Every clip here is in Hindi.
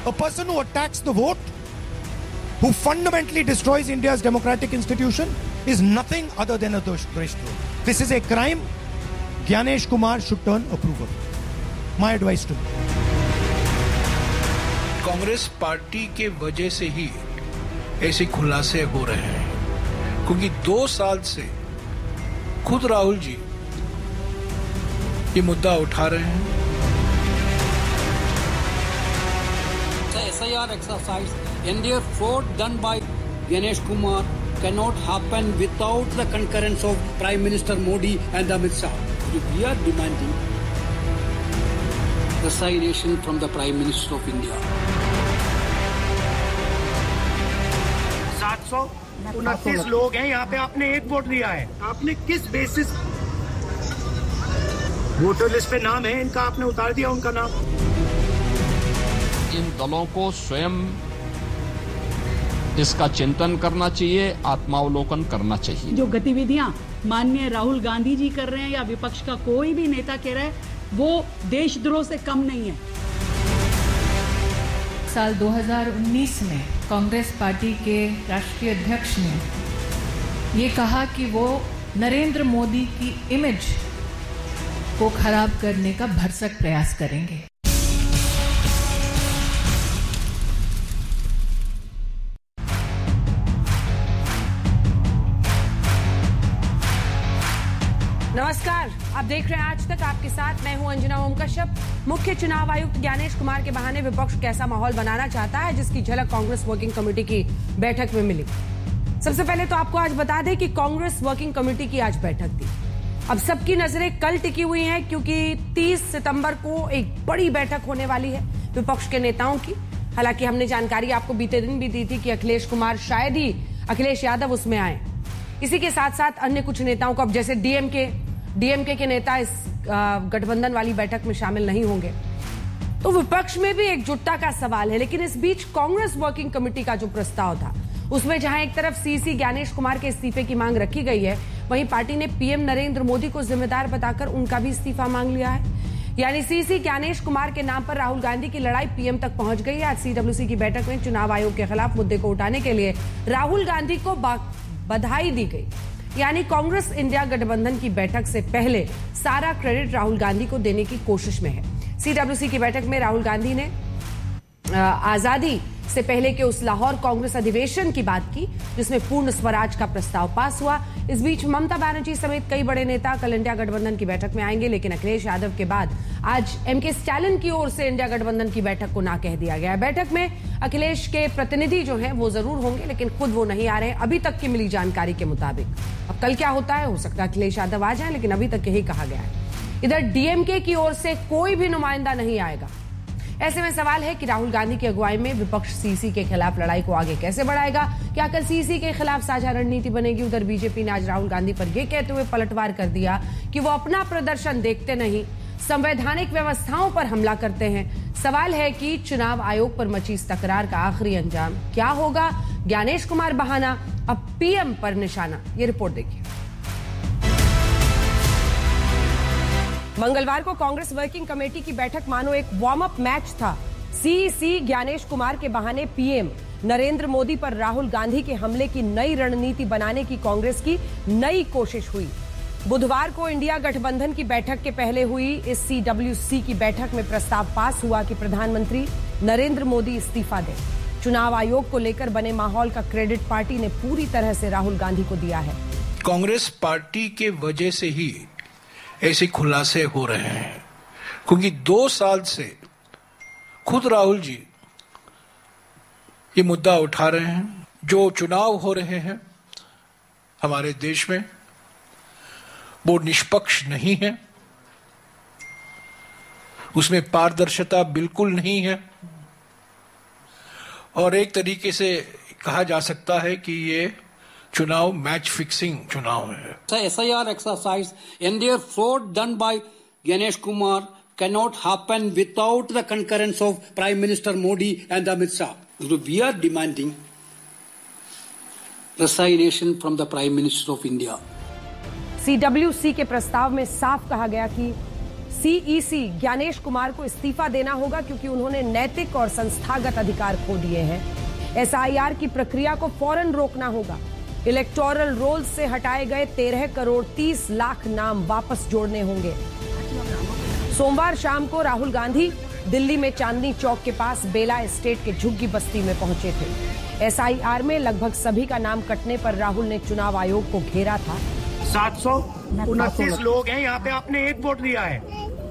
A person who attacks the vote, who fundamentally destroys India's democratic institution, is nothing other than a Deshdrah. This is a crime. Gyanesh Kumar should turn approval. My advice to you. Congress party के वजह से ही ऐसे खुलासे हो रहे हैं, क्योंकि 2 साल से खुद राहुल जी ये मुद्दा उठा रहे हैं. SIR exercise and their fraud done by Ganesh Kumar cannot happen without the concurrence of Prime Minister Modi and Amit Shah. We are demanding resignation from the Prime Minister of India. 729 लोग हैं यहाँ पे, आपने 1 वोट दिया है. आपने किस बेसिस वोटर लिस्ट पे नाम है इनका, आपने उतार दिया उनका नाम. इन दलों को स्वयं इसका चिंतन करना चाहिए, आत्मावलोकन करना चाहिए. जो गतिविधियां माननीय राहुल गांधी जी कर रहे हैं या विपक्ष का कोई भी नेता कह रहा है, वो देशद्रोह से कम नहीं है. साल 2019 में कांग्रेस पार्टी के राष्ट्रीय अध्यक्ष ने ये कहा कि वो नरेंद्र मोदी की इमेज को खराब करने का भरसक प्रयास करेंगे. नमस्कार, आप देख रहे हैं आज तक. आपके साथ मैं हूं अंजना ओम कश्यप. मुख्य चुनाव आयुक्त ज्ञानेश कुमार के बहाने विपक्ष कैसा माहौल बनाना चाहता है, जिसकी झलक कांग्रेस वर्किंग कमेटी की बैठक में मिली. सबसे पहले तो आपको आज बता दें कि कांग्रेस वर्किंग कमेटी की आज बैठक थी. अब सबकी नजरें कल टिकी हुई हैं, क्योंकि 30 सितंबर को एक बड़ी बैठक होने वाली है विपक्ष के नेताओं की. हालांकि हमने जानकारी आपको बीते दिन भी दी थी कि अखिलेश कुमार, शायद ही अखिलेश यादव उसमें आए. इसी के साथ साथ अन्य कुछ नेताओं को, अब जैसे डीएमके के नेता इस गठबंधन वाली बैठक में शामिल नहीं होंगे, तो विपक्ष में भी एकजुटता का सवाल है. लेकिन इस बीच कांग्रेस वर्किंग कमेटी का जो प्रस्ताव था, उसमें जहां एक तरफ सीसी ज्ञानेश कुमार के इस्तीफे की मांग रखी गई है, वहीं पार्टी ने पीएम नरेंद्र मोदी को जिम्मेदार बताकर उनका भी इस्तीफा मांग लिया है. यानी सीसी ज्ञानेश कुमार के नाम पर राहुल गांधी की लड़ाई पीएम तक पहुंच गई है. आज सीडब्ल्यूसी की बैठक में चुनाव आयोग के खिलाफ मुद्दे को उठाने के लिए राहुल गांधी को बधाई दी गई. यानी कांग्रेस इंडिया गठबंधन की बैठक से पहले सारा क्रेडिट राहुल गांधी को देने की कोशिश में है. सीडब्ल्यूसी की बैठक में राहुल गांधी ने आजादी से पहले के उस लाहौर कांग्रेस अधिवेशन की बात की, जिसमें पूर्ण स्वराज का प्रस्ताव पास हुआ. इस बीच ममता बनर्जी समेत कई बड़े नेता कल इंडिया गठबंधन की बैठक में आएंगे, लेकिन अखिलेश यादव के बाद आज एमके स्टालिन की ओर से इंडिया गठबंधन की बैठक को ना कह दिया गया है. बैठक में अखिलेश के प्रतिनिधि जो हैं वो जरूर होंगे, लेकिन खुद वो नहीं आ रहे हैं अभी तक की मिली जानकारी के मुताबिक. अब कल क्या होता है, हो सकता है अखिलेश यादव आ जाए, लेकिन अभी तक यही कहा गया है. इधर डीएमके की ओर से कोई भी नुमाइंदा नहीं आएगा. ऐसे में सवाल है कि राहुल गांधी की अगुवाई में विपक्ष सीसी के खिलाफ लड़ाई को आगे कैसे बढ़ाएगा. क्या कल सीसी के खिलाफ साझा रणनीति बनेगी. उधर बीजेपी ने आज राहुल गांधी पर यह कहते हुए पलटवार कर दिया कि वो अपना प्रदर्शन देखते नहीं, संवैधानिक व्यवस्थाओं पर हमला करते हैं. सवाल है कि चुनाव आयोग पर मची इस तकरार का आखिरी अंजाम क्या होगा. ज्ञानेश कुमार बहाना, अब पीएम पर निशाना. ये रिपोर्ट देखिए. मंगलवार को कांग्रेस वर्किंग कमेटी की बैठक मानो एक वार्म अप मैच था. सीसी ज्ञानेश कुमार के बहाने पीएम नरेंद्र मोदी पर राहुल गांधी के हमले की नई रणनीति बनाने की कांग्रेस की नई कोशिश हुई. बुधवार को इंडिया गठबंधन की बैठक के पहले हुई इस सीडब्ल्यूसी की बैठक में प्रस्ताव पास हुआ कि प्रधानमंत्री नरेंद्र मोदी इस्तीफा दें. चुनाव आयोग को लेकर बने माहौल का क्रेडिट पार्टी ने पूरी तरह से राहुल गांधी को दिया है. कांग्रेस पार्टी के वजह से ही ऐसे खुलासे हो रहे हैं, क्योंकि 2 साल से खुद राहुल जी ये मुद्दा उठा रहे हैं. जो चुनाव हो रहे हैं हमारे देश में वो निष्पक्ष नहीं है, उसमें पारदर्शिता बिल्कुल नहीं है, और एक तरीके से कहा जा सकता है कि ये चुनाव मैच फिक्सिंग चुनाव है. SIR exercise and their fraud done by Ganesh Kumar cannot happen without the concurrence of Prime Minister Modi and Amit Shah. We are demanding resignation from the Prime Minister of India. CWC के प्रस्ताव में साफ कहा गया कि सीईसी ज्ञानेश कुमार को इस्तीफा देना होगा क्योंकि उन्होंने नैतिक और संस्थागत अधिकार खो दिए हैं। एसआईआर की प्रक्रिया को फौरन रोकना होगा। इलेक्टोरल रोल से हटाए गए 13 करोड़ 30 लाख नाम वापस जोड़ने होंगे। सोमवार शाम को राहुल गांधी दिल्ली में चांदनी चौक के पास बेला एस्टेट के झुग्गी बस्ती में पहुंचे थे। एसआईआर में लगभग सभी का नाम कटने पर राहुल ने चुनाव आयोग को घेरा था। 729 लोग हैं यहाँ पे, आपने एक वोट दिया है।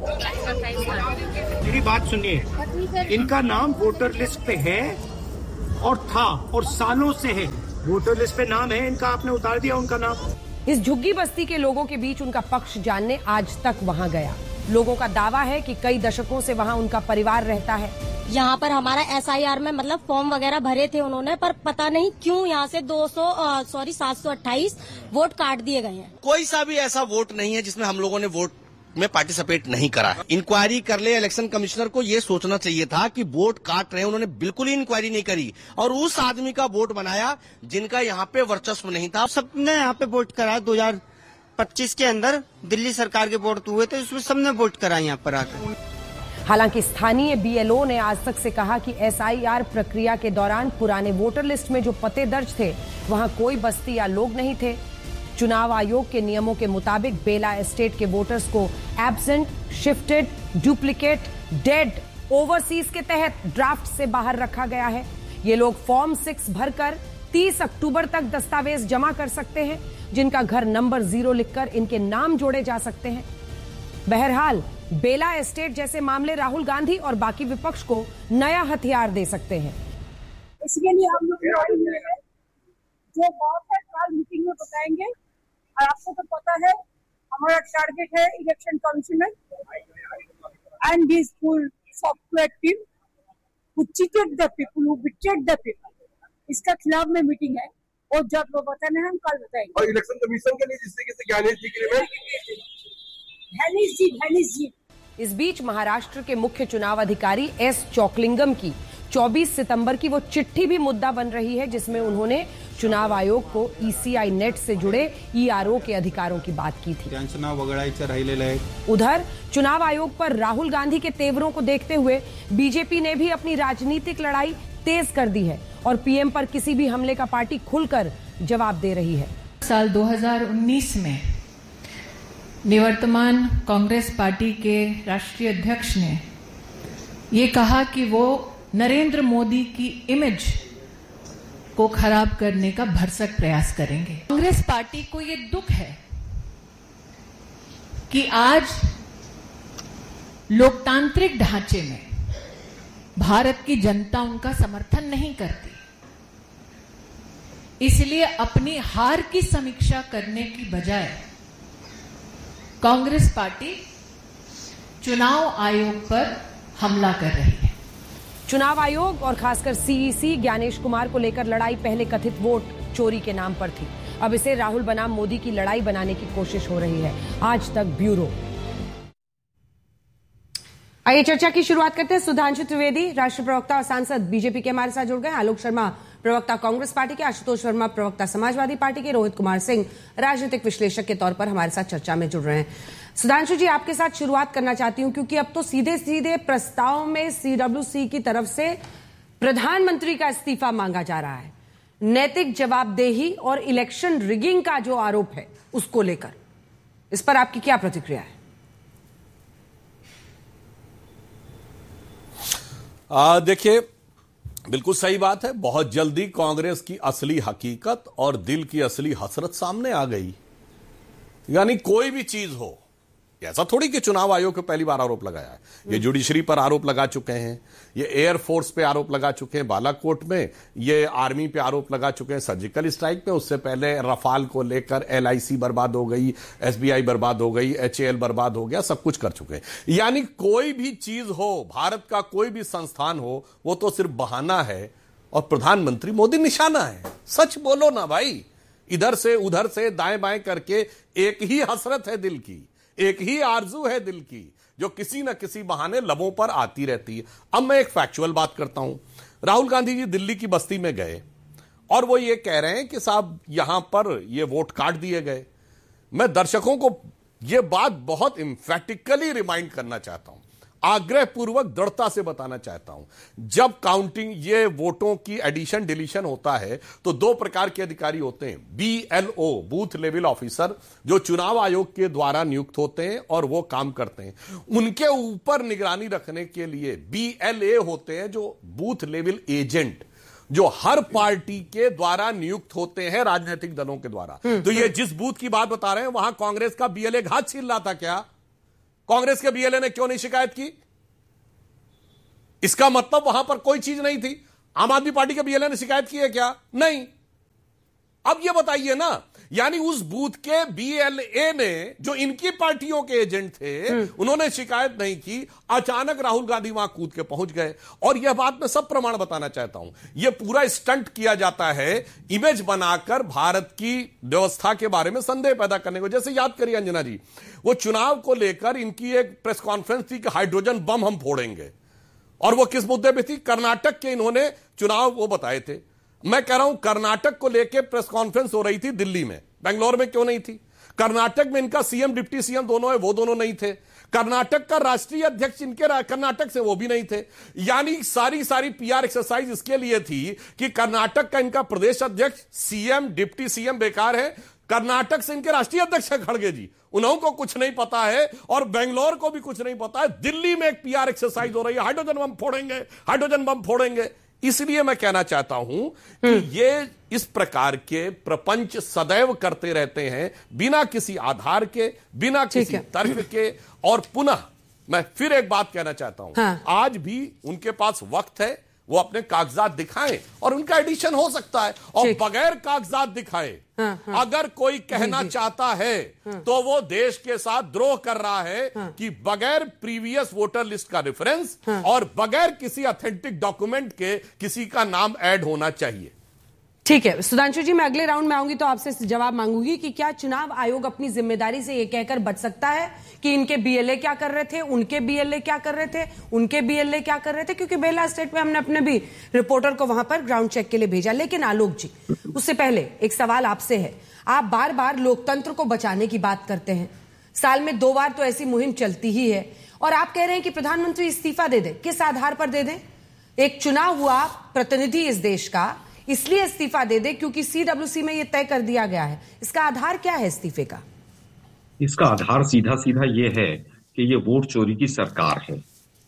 मेरी बात सुनिए, इनका नाम वोटर लिस्ट पे है और था और सालों से है, वोटर लिस्ट पे नाम है इनका, आपने उतार दिया उनका नाम। इस झुग्गी बस्ती के लोगों के बीच उनका पक्ष जानने आज तक वहां गया। लोगों का दावा है कि कई दशकों से वहां उनका परिवार रहता है। यहाँ पर हमारा एसआईआर में मतलब फॉर्म वगैरह भरे थे उन्होंने, पर पता नहीं क्यों यहाँ से 728 वोट काट दिए गए हैं। कोई सा भी ऐसा वोट नहीं है जिसमें हम लोगों ने वोट में पार्टिसिपेट नहीं करा है। इंक्वायरी कर ले, इलेक्शन कमिश्नर को ये सोचना चाहिए था कि वोट काट रहे हैं, उन्होंने बिल्कुल ही इंक्वायरी नहीं करी और उस आदमी का वोट बनाया जिनका यहाँ पे वर्चस्व नहीं था। सबने यहाँ पे वोट करा। 2025 के अंदर दिल्ली सरकार के वोट हुए थे, उसमें सबने वोट करा यहाँ पर आकर। हालांकि स्थानीय बीएलओ ने आज तक से कहा कि एसआईआर प्रक्रिया के दौरान पुराने वोटर लिस्ट में जो पते दर्ज थे वहां कोई बस्ती या लोग नहीं थे। चुनाव आयोग के नियमों के मुताबिक बेला एस्टेट के वोटर्स को absent, shifted, duplicate, dead, overseas के तहत ड्राफ्ट से बाहर रखा गया है। ये लोग फॉर्म 6 भरकर 30 अक्टूबर तक दस्तावेज जमा कर सकते हैं, जिनका घर नंबर 0 लिखकर इनके नाम जोड़े जा सकते हैं। बहरहाल बेला एस्टेट जैसे मामले राहुल गांधी और बाकी विपक्ष को नया हथियार दे सकते हैं। इसके लिए हम लोग जो बात है कल मीटिंग में बताएंगे। और आपको तो पता है हमारा टारगेट है election commissioner and this full software team who cheated the people, who betrayed the people. इसका खिलाफ में मीटिंग है और जब वो बताना है हम कल बताएंगे। और इलेक्शन कमीशन के लिए जिस तरीके से ज्ञानेश जी के लिए धैनिश जी। इस बीच महाराष्ट्र के मुख्य चुनाव अधिकारी एस चौकलिंगम की 24 सितंबर की वो चिट्ठी भी मुद्दा बन रही है, जिसमें उन्होंने चुनाव आयोग को ईसीआई नेट से जुड़े ईआरओ के अधिकारों की बात की थी। चुनाव वगळायचं राहिलेलं आहे। उधर चुनाव आयोग पर राहुल गांधी के तेवरों को देखते हुए बीजेपी ने भी अपनी राजनीतिक लड़ाई तेज कर दी है और पीएम पर किसी भी हमले का पार्टी खुलकर जवाब दे रही है। साल 2019 में निवर्तमान कांग्रेस पार्टी के राष्ट्रीय अध्यक्ष ने ये कहा कि वो नरेंद्र मोदी की इमेज को खराब करने का भरसक प्रयास करेंगे। कांग्रेस पार्टी को ये दुख है कि आज लोकतांत्रिक ढांचे में भारत की जनता उनका समर्थन नहीं करती, इसलिए अपनी हार की समीक्षा करने की बजाय कांग्रेस पार्टी चुनाव आयोग पर हमला कर रही है। चुनाव आयोग और खासकर सीईसी ज्ञानेश कुमार को लेकर लड़ाई पहले कथित वोट चोरी के नाम पर थी, अब इसे राहुल बनाम मोदी की लड़ाई बनाने की कोशिश हो रही है। आज तक ब्यूरो। आइए चर्चा की शुरुआत करते हैं। सुधांशु त्रिवेदी राष्ट्रीय प्रवक्ता और सांसद बीजेपी के हमारे साथ जुड़ गए। आलोक शर्मा प्रवक्ता कांग्रेस पार्टी के, आशुतोष वर्मा प्रवक्ता समाजवादी पार्टी के, रोहित कुमार सिंह राजनीतिक विश्लेषक के तौर पर हमारे साथ चर्चा में जुड़ रहे हैं। सुधांशु जी, आपके साथ शुरुआत करना चाहती हूं क्योंकि अब तो सीधे सीधे प्रस्ताव में सीडब्ल्यूसी की तरफ से प्रधानमंत्री का इस्तीफा मांगा जा रहा है। नैतिक जवाबदेही और इलेक्शन रिगिंग का जो आरोप है उसको लेकर, इस पर आपकी क्या प्रतिक्रिया है? देखिए, बिल्कुल सही बात है। बहुत जल्दी कांग्रेस की असली हकीकत और दिल की असली हसरत सामने आ गई। यानी कोई भी चीज हो, ऐसा थोड़ी कि चुनाव आयोग पे पहली बार आरोप लगाया है, ये जुडिशरी पर आरोप लगा चुके हैं, ये एयरफोर्स पे आरोप लगा चुके हैं, बालाकोट में ये आर्मी पे आरोप लगा चुके हैं, सर्जिकल स्ट्राइक पे, उससे पहले रफाल को लेकर एलआईसी बर्बाद हो गई, एसबीआई बर्बाद हो गई, एचएएल बर्बाद हो गया, सब कुछ कर चुके हैं। यानी कोई भी चीज हो, भारत का कोई भी संस्थान हो, वो तो सिर्फ बहाना है और प्रधानमंत्री मोदी निशाना है। सच बोलो ना भाई, इधर से उधर से दाएं बाएं करके एक ही हसरत है दिल की, एक ही आरजू है दिल की, जो किसी न किसी बहाने लबों पर आती रहती है। अब मैं एक फैक्चुअल बात करता हूं। राहुल गांधी जी दिल्ली की बस्ती में गए और वो ये कह रहे हैं कि साहब यहां पर ये वोट काट दिए गए। मैं दर्शकों को यह बात बहुत इंफैटिकली रिमाइंड करना चाहता हूं, आग्रहपूर्वक दृढ़ता से बताना चाहता हूं, जब काउंटिंग ये वोटों की एडिशन डिलीशन होता है तो दो प्रकार के अधिकारी होते हैं, BLO बूथ लेवल ऑफिसर जो चुनाव आयोग के द्वारा नियुक्त होते हैं और वो काम करते हैं, उनके ऊपर निगरानी रखने के लिए BLA होते हैं जो बूथ लेवल एजेंट, जो हर पार्टी के द्वारा नियुक्त होते हैं राजनीतिक दलों के द्वारा। तो ये जिस बूथ की बात बता रहे हैं वहां कांग्रेस का BLA घात छीन रहा था क्या? कांग्रेस के BLA ने क्यों नहीं शिकायत की? इसका मतलब वहां पर कोई चीज नहीं थी। आम आदमी पार्टी के BLA ने शिकायत की है क्या? नहीं। अब यह बताइए ना, यानी उस बूथ के BLA ने जो इनकी पार्टियों के एजेंट थे उन्होंने शिकायत नहीं की, अचानक राहुल गांधी वहां कूद के पहुंच गए। और यह बात मैं सब प्रमाण बताना चाहता हूं, यह पूरा स्टंट किया जाता है इमेज बनाकर भारत की व्यवस्था के बारे में संदेह पैदा करने को। जैसे याद करिए अंजना जी, वो चुनाव को लेकर इनकी एक प्रेस कॉन्फ्रेंस थी कि हाइड्रोजन बम हम फोड़ेंगे, और वो किस मुद्दे पे थी? कर्नाटक के इन्होंने चुनाव वो बताए थे। मैं कह रहा हूं कर्नाटक को लेकर प्रेस कॉन्फ्रेंस हो रही थी दिल्ली में, बेंगलोर में क्यों नहीं थी? कर्नाटक में इनका CM डिप्टी CM दोनों है, वो दोनों नहीं थे। कर्नाटक का राष्ट्रीय अध्यक्ष इनके कर्नाटक से, वो भी नहीं थे। यानी सारी PR एक्सरसाइज इसके लिए थी कि कर्नाटक का इनका प्रदेश अध्यक्ष, CM डिप्टी CM बेकार है, कर्नाटक से इनके राष्ट्रीय अध्यक्ष है खड़गे जी, उन्हों को कुछ नहीं पता है और बेंगलोर को भी कुछ नहीं पता है। दिल्ली में एक PR एक्सरसाइज हो रही है, हाइड्रोजन बम फोड़ेंगे, हाइड्रोजन बम फोड़ेंगे। इसलिए मैं कहना चाहता हूं कि ये इस प्रकार के प्रपंच सदैव करते रहते हैं बिना किसी आधार के, बिना किसी तर्क के। और पुनः मैं फिर एक बात कहना चाहता हूं, आज भी उनके पास वक्त है, वो अपने कागजात दिखाएं और उनका एडिशन हो सकता है। और बगैर कागजात दिखाए अगर कोई कहना चाहता है तो वो देश के साथ द्रोह कर रहा है कि बगैर प्रीवियस वोटर लिस्ट का रेफरेंस और बगैर किसी ऑथेंटिक डॉक्यूमेंट के किसी का नाम ऐड होना चाहिए। ठीक है सुधांशु जी, मैं अगले राउंड में आऊंगी तो आपसे जवाब मांगूंगी कि क्या चुनाव आयोग अपनी जिम्मेदारी से यह कहकर बच सकता है कि इनके BLA क्या कर रहे थे, उनके BLA क्या कर रहे थे, उनके BLA क्या कर रहे थे? क्योंकि बेला स्टेट में हमने अपने भी रिपोर्टर को वहां पर ग्राउंड चेक के लिए भेजा। लेकिन आलोक जी, उससे पहले एक सवाल आपसे है। आप बार बार लोकतंत्र को बचाने की बात करते हैं, साल में 2 बार तो ऐसी मुहिम चलती ही है, और आप कह रहे हैं कि प्रधानमंत्री इस्तीफा दे दें। किस आधार पर दे दें? एक चुनाव हुआ प्रतिनिधि इस देश का, इसलिए इस्तीफा दे दे क्योंकि CWC में यह तय कर दिया गया है। इसका आधार क्या है इस्तीफे का? इसका आधार सीधा सीधा ये है कि ये वोट चोरी की सरकार है।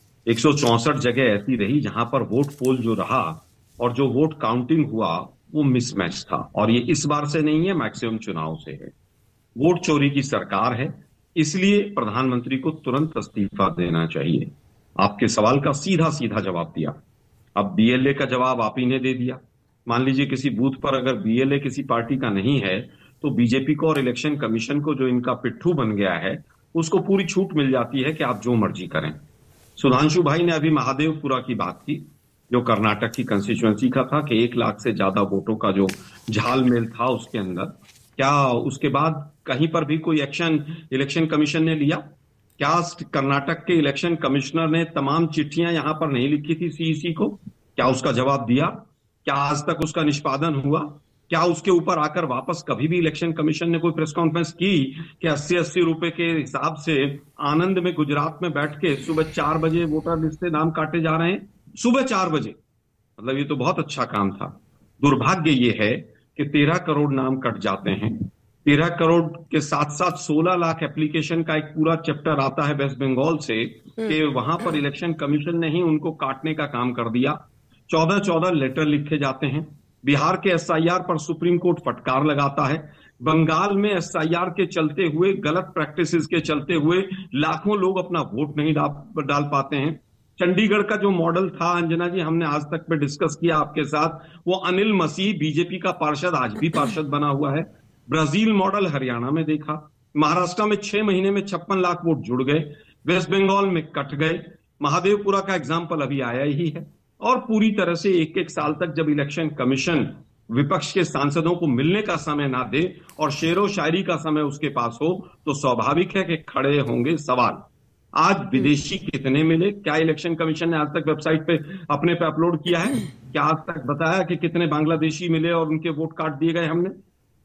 164 जगह ऐसी रही जहां पर वोट पोल जो रहा और जो वोट काउंटिंग हुआ वो मिसमैच था, और ये इस बार से नहीं है, मैक्सिमम चुनाव से है। वोट चोरी की सरकार है, इसलिए प्रधानमंत्री को तुरंत इस्तीफा देना चाहिए। आपके सवाल का सीधा सीधा जवाब दिया। अब BLA का जवाब आप ही ने दे दिया। मान लीजिए किसी बूथ पर अगर BLA किसी पार्टी का नहीं है तो बीजेपी को और इलेक्शन कमीशन को, जो इनका पिट्ठू बन गया है, उसको पूरी छूट मिल जाती है कि आप जो मर्जी करें। सुधांशु भाई ने अभी महादेवपुरा की बात की, जो कर्नाटक की कंस्टिट्यूएंसी का था, कि 1 लाख से ज्यादा वोटों का जो झालमेल था उसके अंदर। क्या उसके बाद कहीं पर भी कोई एक्शन इलेक्शन कमीशन ने लिया? क्या कर्नाटक के इलेक्शन कमिश्नर ने तमाम चिट्ठियां यहां पर नहीं लिखी थी CEC को? क्या उसका जवाब दिया? क्या आज तक उसका निष्पादन हुआ? क्या उसके ऊपर आकर वापस कभी भी इलेक्शन कमीशन ने कोई प्रेस कॉन्फ्रेंस की कि 80-80 रुपए के हिसाब से आनंद में गुजरात में बैठ के सुबह 4 बजे वोटर लिस्ट से नाम काटे जा रहे हैं? सुबह 4 बजे। मतलब ये तो बहुत अच्छा काम था। दुर्भाग्य ये है कि 13 करोड़ नाम कट जाते हैं। 13 करोड़ के साथ साथ 16 लाख एप्लीकेशन का एक पूरा चैप्टर आता है वेस्ट बंगाल से, कि वहां पर इलेक्शन कमीशन ने ही उनको काटने का काम कर दिया। 14-14 लेटर लिखे जाते हैं। बिहार के SIR पर सुप्रीम कोर्ट फटकार लगाता है। बंगाल में SIR के चलते हुए, गलत प्रैक्टिसेस के चलते हुए लाखों लोग अपना वोट नहीं डाल पाते हैं। चंडीगढ़ का जो मॉडल था अंजना जी, हमने आज तक पे डिस्कस किया आपके साथ, वो अनिल मसीह बीजेपी का पार्षद आज भी पार्षद बना हुआ है। ब्राजील मॉडल हरियाणा में देखा। महाराष्ट्र में 6 महीने में 56 लाख वोट जुड़ गए। वेस्ट बंगाल में कट गए। महादेवपुरा का एग्जाम्पल अभी आया ही है। और पूरी तरह से 1-1 साल तक जब इलेक्शन कमीशन विपक्ष के सांसदों को मिलने का समय ना दे और शेरो शायरी का समय उसके पास हो, तो स्वाभाविक है कि खड़े होंगे सवाल। आज विदेशी कितने मिले? क्या इलेक्शन कमीशन ने आज तक वेबसाइट पे अपने पे अपलोड किया है? क्या आज तक बताया कि कितने बांग्लादेशी मिले और उनके वोट काट दिए गए हमने?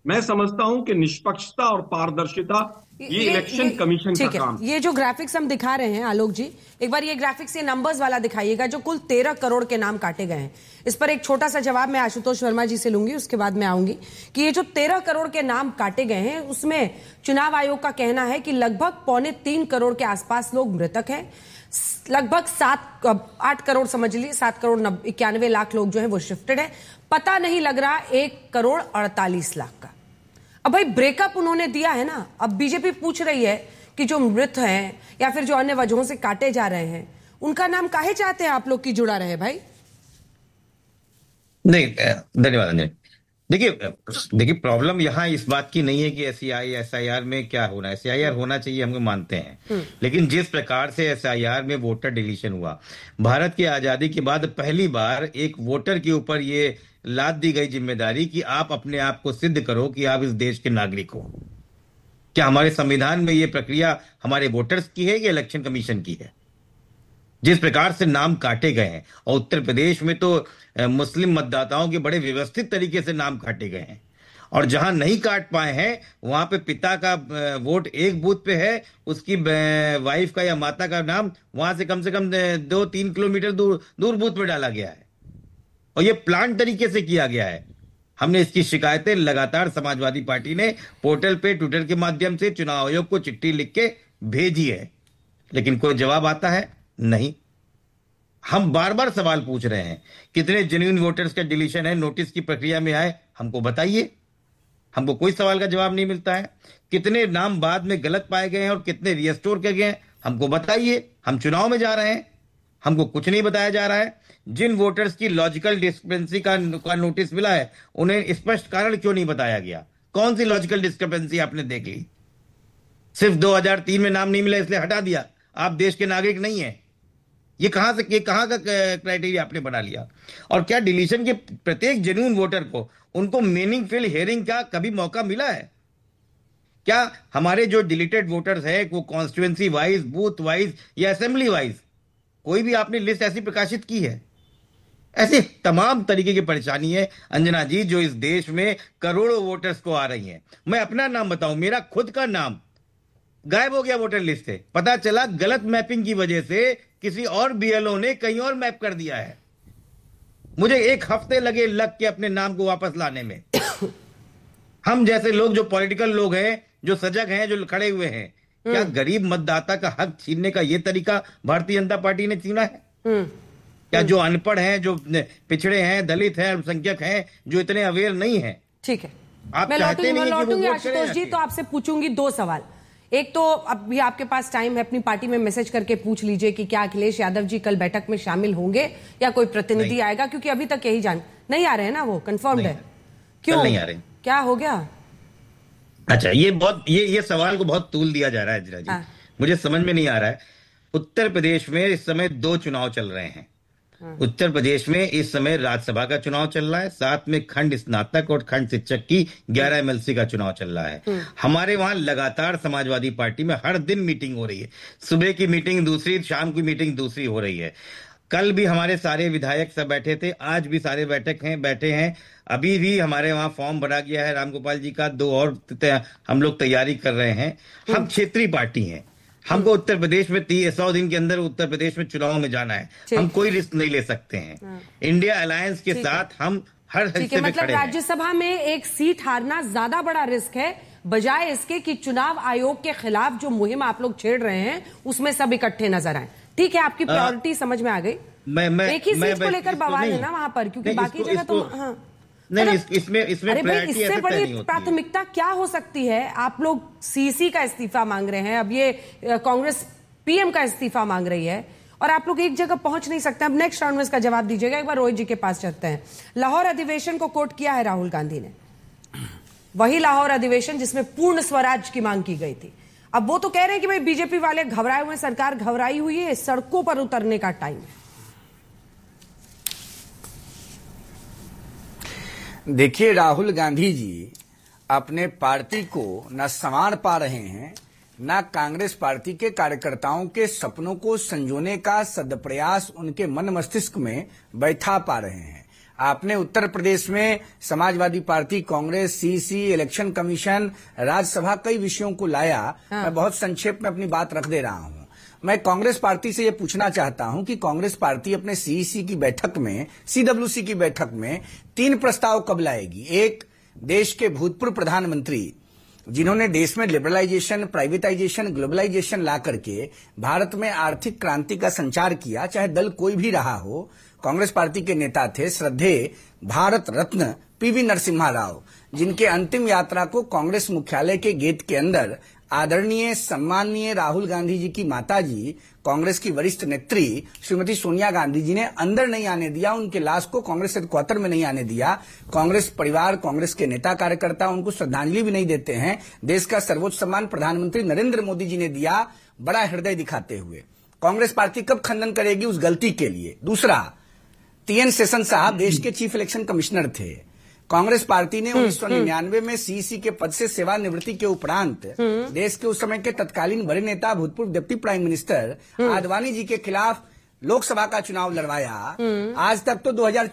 मैं समझता हूं कि निष्पक्षता और पारदर्शिता ये इलेक्शन कमीशन का काम है। ये जो ग्राफिक्स हम दिखा रहे हैं आलोक जी, एक बार ये ग्राफिक्स, ये नंबर्स वाला दिखाइएगा जो कुल 13 करोड़ के नाम काटे गए हैं। इस पर एक छोटा सा जवाब मैं आशुतोष वर्मा जी से लूंगी, उसके बाद मैं आऊंगी कि ये जो 13 करोड़ के नाम काटे गए हैं उसमें चुनाव आयोग का कहना है कि लगभग 3.25 करोड़ के आसपास लोग मृतक हैं, लगभग 8 करोड़ समझ लीजिए, 7 करोड़ 91 लाख लोग जो है वो शिफ्टेड है, पता नहीं लग रहा 1 करोड़ 48 लाख का। अब भाई ब्रेकअप उन्होंने दिया है ना, अब बीजेपी पूछ रही है कि जो मृत हैं या फिर जो अन्य वजहों से काटे जा रहे हैं उनका नाम काहे चाहते हैं आप लोग की जुड़ा रहे भाई? नहीं, धन्यवाद अंजलि। देखिए प्रॉब्लम यहाँ इस बात की नहीं है कि एसआईआर में क्या होना है। एसआईआर होना चाहिए, हम मानते हैं, लेकिन जिस प्रकार से एसआईआर में वोटर डिलीशन हुआ, भारत की आजादी के बाद पहली बार एक वोटर के ऊपर ये लाद दी गई जिम्मेदारी कि आप अपने आप को सिद्ध करो कि आप इस देश के नागरिक हो। क्या हमारे संविधान में ये प्रक्रिया हमारे वोटर्स की है या इलेक्शन कमीशन की है? जिस प्रकार से नाम काटे गए हैं, और उत्तर प्रदेश में तो मुस्लिम मतदाताओं के बड़े व्यवस्थित तरीके से नाम काटे गए हैं, और जहां नहीं काट पाए हैं वहां पे पिता का वोट एक बूथ पे है, उसकी वाइफ का या माता का नाम वहां से कम 2-3 किलोमीटर दूर बूथ पे डाला गया है, और ये प्लान तरीके से किया गया है। हमने इसकी शिकायतें लगातार समाजवादी पार्टी ने पोर्टल पे, ट्विटर के माध्यम से चुनाव आयोग को चिट्ठी लिख के भेजी है, लेकिन कोई जवाब आता है नहीं। हम बार बार सवाल पूछ रहे हैं, कितने जेन्युइन वोटर्स का डिलीशन है, नोटिस की प्रक्रिया में आए, हमको बताइए। हमको कोई सवाल का जवाब नहीं मिलता है। कितने नाम बाद में गलत पाए गए हैं और कितने रिस्टोर किए गए हैं, हमको बताइए। हम चुनाव में जा रहे हैं, हमको कुछ नहीं बताया जा रहा है। जिन वोटर्स की लॉजिकल डिस्क्रिपेंसी का नोटिस मिला है, उन्हें स्पष्ट कारण क्यों नहीं बताया गया? कौन सी लॉजिकल डिस्क्रिपेंसी आपने देख ली? सिर्फ 2003 में नाम नहीं मिला इसलिए हटा दिया, आप देश के नागरिक नहीं है। ये कहां का क्राइटेरिया आपने बना लिया? और क्या डिलीशन के प्रत्येक जेन्युइन वोटर को उनको मीनिंगफुल हियरिंग का कभी मौका मिला है? क्या हमारे जो डिलीटेड वोटर्स है वो कॉन्स्टिट्यूएंसी वाइज, बूथ वाइज या असेंबली वाइज कोई भी आपने लिस्ट ऐसी प्रकाशित की है? ऐसे तमाम तरीके की परेशानी है अंजना जी, जो इस देश में करोड़ों वोटर्स को आ रही हैं। मैं अपना नाम बताऊं, मेरा खुद का नाम गायब हो गया वोटर लिस्ट से, पता चला गलत मैपिंग की वजह से किसी और बीएलओ ने कहीं और मैप कर दिया है। मुझे 1 हफ्ते लग के अपने नाम को वापस लाने में। हम जैसे लोग जो पॉलिटिकल लोग हैं, जो सजग हैं, जो खड़े हुए हैं, क्या गरीब मतदाता का हक छीनने का ये तरीका भारतीय जनता पार्टी ने छीना है? क्या जो अनपढ़ हैं, जो पिछड़े हैं, दलित हैं, अल्पसंख्यक हैं, जो इतने अवेयर नहीं है? ठीक है, आप मैं चाहते नहीं लौटूंगी आशुतोष जी, तो आपसे पूछूंगी 2 सवाल। एक तो अब भी आपके पास टाइम है, अपनी पार्टी में मैसेज करके पूछ लीजिए कि क्या अखिलेश यादव जी कल बैठक में शामिल होंगे या कोई प्रतिनिधि आएगा, क्योंकि अभी तक यही नहीं आ रहे हैं ना, वो कंफर्म्ड है। क्यों नहीं आ रहे? क्या हो गया? अच्छा, ये सवाल को बहुत तूल दिया जा रहा है जी। मुझे समझ में नहीं आ रहा है। उत्तर प्रदेश में इस समय 2 चुनाव चल रहे हैं। उत्तर प्रदेश में इस समय राज्यसभा का चुनाव चल रहा है, साथ में खंड स्नातक और खंड शिक्षक की 11 एमएलसी का चुनाव चल रहा है। हमारे वहां लगातार समाजवादी पार्टी में हर दिन मीटिंग हो रही है। सुबह की मीटिंग दूसरी, शाम की मीटिंग दूसरी हो रही है। कल भी हमारे सारे विधायक सब बैठे थे, आज भी सारे बैठे हैं। अभी भी हमारे वहां फॉर्म भरा गया है रामगोपाल जी का, 2 और हम लोग तैयारी कर रहे हैं। हम क्षेत्रीय पार्टी हैं, हमको उत्तर प्रदेश में 100 दिन के अंदर उत्तर प्रदेश में चुनाव में जाना है। हम कोई रिस्क नहीं ले सकते हैं। इंडिया अलायंस के साथ हम हर हिस्से में खड़े हैं। राज्यसभा में एक सीट हारना ज्यादा बड़ा रिस्क है, बजाय इसके कि चुनाव आयोग के खिलाफ जो मुहिम आप लोग छेड़ रहे हैं उसमें सब इकट्ठे नजर आए। ठीक है, आपकी प्रायोरिटी समझ में आ गई। एक ही सीट को लेकर बवाल है ना वहां पर, क्योंकि बाकी जगह तो नहीं, इसमें इससे बड़ी प्राथमिकता क्या हो सकती है? आप लोग सीसी का इस्तीफा मांग रहे हैं, अब ये कांग्रेस पीएम का इस्तीफा मांग रही है, और आप लोग एक जगह पहुंच नहीं सकते। अब नेक्स्ट राउंड में इसका जवाब दीजिएगा। एक बार रोहित जी के पास चलते हैं। लाहौर अधिवेशन को कोट किया है राहुल गांधी ने, वही लाहौर अधिवेशन जिसमें पूर्ण स्वराज की मांग की गई थी। अब वो तो कह रहे हैं कि भाई बीजेपी वाले घबराए हुए, सरकार घबराई हुई है, सड़कों पर उतरने का टाइम है। देखिए, राहुल गांधी जी अपने पार्टी को न संवार पा रहे हैं, न कांग्रेस पार्टी के कार्यकर्ताओं के सपनों को संजोने का सदप्रयास उनके मन मस्तिष्क में बैठा पा रहे हैं। आपने उत्तर प्रदेश में Samajwadi party, Congress, CC, election commission, Rajya Sabha, कई विषयों को लाया। मैं बहुत संक्षेप में अपनी बात रख दे रहा हूं। मैं कांग्रेस पार्टी से यह पूछना चाहता हूं कि कांग्रेस पार्टी अपने सीईसी की बैठक में, सीडब्ल्यूसी की बैठक में 3 प्रस्ताव कब लाएगी। एक, देश के भूतपूर्व प्रधानमंत्री जिन्होंने देश में लिबरलाइजेशन, प्राइवेटाइजेशन, ग्लोबलाइजेशन ला करके भारत में आर्थिक क्रांति का संचार किया, चाहे दल कोई भी रहा हो, कांग्रेस पार्टी के नेता थे श्रद्धेय भारत रत्न पीवी नरसिम्हा राव, जिनके अंतिम यात्रा को कांग्रेस मुख्यालय के गेट के अंदर आदरणीय सम्माननीय राहुल गांधी जी की माताजी, कांग्रेस की वरिष्ठ नेत्री श्रीमती सोनिया गांधी जी ने अंदर नहीं आने दिया। उनके लाश को कांग्रेस हेडक्वार्टर में नहीं आने दिया। कांग्रेस परिवार, कांग्रेस के नेता कार्यकर्ता उनको श्रद्धांजलि भी नहीं देते हैं। देश का सर्वोच्च सम्मान प्रधानमंत्री नरेंद्र मोदी जी ने दिया, बड़ा हृदय दिखाते हुए। कांग्रेस पार्टी कब खंडन करेगी उस गलती के लिए। दूसरा, TN सेशन साहब देश के चीफ इलेक्शन कमिश्नर थे। कांग्रेस पार्टी ने 1999 में सीईसी के पद से सेवानिवृत्ति के उपरांत देश के उस समय के तत्कालीन बड़े नेता, भूतपूर्व deputy prime minister Advani ji के खिलाफ लोकसभा का चुनाव लड़वाया। आज तक तो